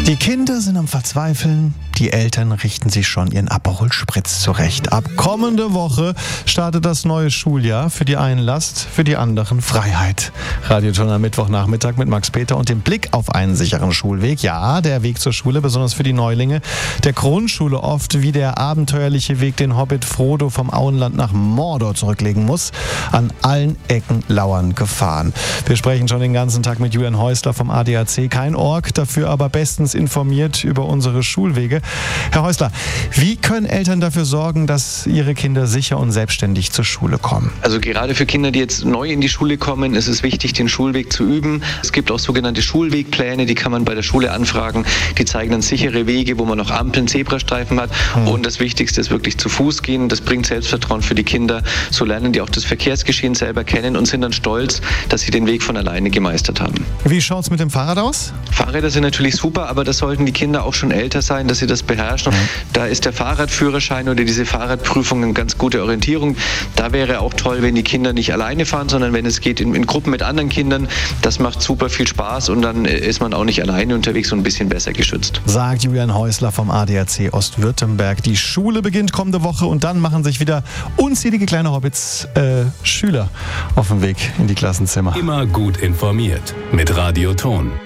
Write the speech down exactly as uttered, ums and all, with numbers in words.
Die Kinder sind am Verzweifeln, die Eltern richten sich schon ihren Aperol Spritz zurecht. Ab kommende Woche startet das neue Schuljahr. Für die einen Last, für die anderen Freiheit. Radioton am Mittwochnachmittag mit Max Peter und dem Blick auf einen sicheren Schulweg. Ja, der Weg zur Schule, besonders für die Neulinge der Grundschule, oft wie der abenteuerliche Weg, den Hobbit Frodo vom Auenland nach Mordor zurücklegen muss. An allen Ecken lauern Gefahren. Wir sprechen schon den ganzen Tag mit Julian Häusler vom A D A C. Kein Org, dafür aber bestens informiert über unsere Schulwege. Herr Häusler, wie können Eltern dafür sorgen, dass ihre Kinder sicher und selbstständig zur Schule kommen? Also gerade für Kinder, die jetzt neu in die Schule kommen, ist es wichtig, den Schulweg zu üben. Es gibt auch sogenannte Schulwegpläne, die kann man bei der Schule anfragen. Die zeigen dann sichere Wege, wo man noch Ampeln, Zebrastreifen hat. Hm. Und das Wichtigste ist wirklich zu Fuß gehen. Das bringt Selbstvertrauen für die Kinder. So lernen die auch das Verkehrsgeschehen selber kennen und sind dann stolz, dass sie den Weg von alleine gemeistert haben. Wie schaut es mit dem Fahrrad aus? Fahrräder sind natürlich super, aber das sollten die Kinder auch schon älter sein, dass sie das beherrschen. Mhm. Da ist der Fahrradführerschein oder diese Fahrradprüfung eine ganz gute Orientierung. Da wäre auch toll, wenn die Kinder nicht alleine fahren, sondern wenn es geht in, in Gruppen mit anderen Kindern. Das macht super viel Spaß und dann ist man auch nicht alleine unterwegs und ein bisschen besser geschützt. Sagt Julian Häusler vom A D A C Ostwürttemberg. Die Schule beginnt kommende Woche und dann machen sich wieder unzählige kleine Hobbits, äh, Schüler auf dem Weg in die Klassenzimmer. Immer gut informiert mit Radioton.